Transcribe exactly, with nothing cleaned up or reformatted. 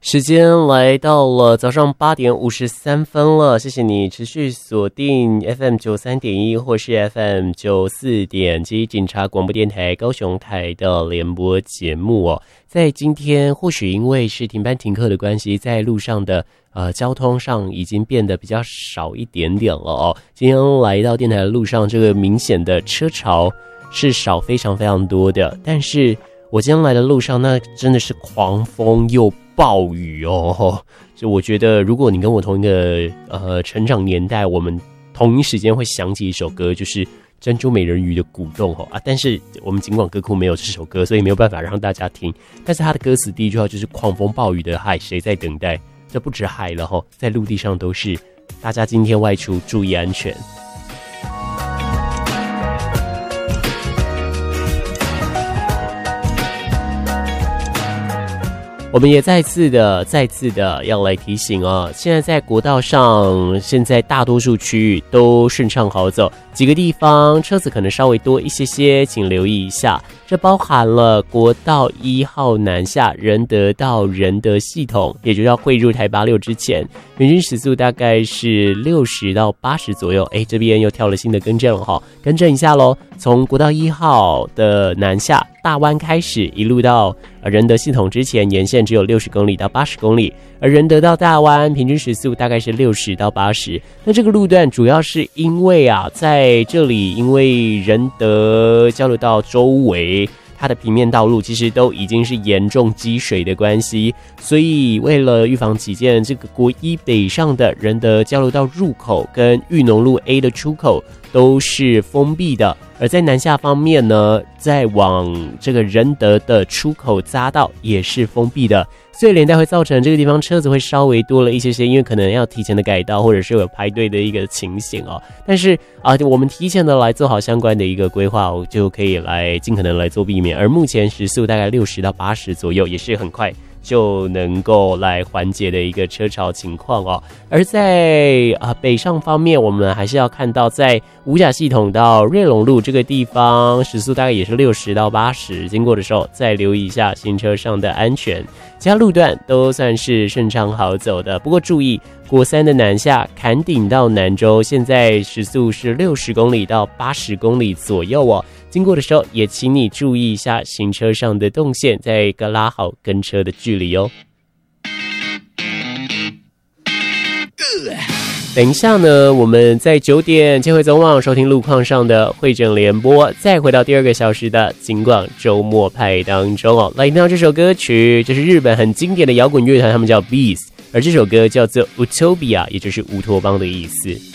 时间来到了早上八点五十三分了，谢谢你持续锁定 F M 九三点一或是 F M 九四点七警察广播电台高雄台的联播节目哦。在今天或许因为是停班停课的关系，在路上的呃交通上已经变得比较少一点点了哦。今天来到电台的路上，这个明显的车潮是少非常非常多的，但是我今天来的路上，那真的是狂风又暴雨哦。就我觉得，如果你跟我同一个呃成长年代，我们同一时间会想起一首歌，就是《珍珠美人鱼》的鼓动哦啊。但是我们尽管歌库没有这首歌，所以没有办法让大家听。但是它的歌词第一句话就是“狂风暴雨的海，谁在等待？”这不止海了哈，在陆地上都是。大家今天外出注意安全。我们也再次的、再次的要来提醒啊，现在在国道上，现在大多数区域都顺畅好走，几个地方车子可能稍微多一些些，请留意一下。这包含了国道一号南下仁德到仁德系统，也就是要汇入台八六之前，平均时速大概是六十到八十左右。哎，这边又跳了新的更正了哈，更正一下咯。从国道一号的南下大湾开始，一路到仁德系统之前，沿线只有六十公里到八十公里，而仁德到大湾平均时速大概是六十到八十。那这个路段主要是因为啊，在这里因为仁德交流道周围它的平面道路其实都已经是严重积水的关系，所以为了预防起见，这个国一北上的仁德交流道入口跟裕农路 A 的出口都是封闭的。而在南下方面呢，在往这个仁德的出口匝道也是封闭的，所以连带会造成这个地方车子会稍微多了一些些，因为可能要提前的改道，或者是有排队的一个情形哦。但是啊，我们提前的来做好相关的一个规划，就可以来尽可能来做避免。而目前时速大概六十到八十左右，也是很快就能够来缓解的一个车潮情况哦。而在啊北上方面，我们还是要看到，在五甲系统到瑞隆路这个地方，时速大概也是六十到八十，经过的时候再留意一下行车上的安全。其他路段都算是顺畅好走的，不过注意国三的南下坎顶到南州，现在时速是六十公里到八十公里左右哦。经过的时候也请你注意一下行车上的动线，再拉好跟车的距离哦。等一下呢，我们在九点接回总网收听路况上的会诊联播，再回到第二个小时的警广周末派当中哦。来听到这首歌曲，这是日本很经典的摇滚乐团，他们叫 Beast， 而这首歌叫做 Utopia， 也就是乌托邦的意思。